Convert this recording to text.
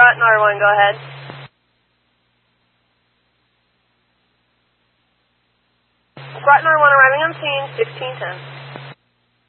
R1, go ahead. Groton R1 arriving on scene, 1610.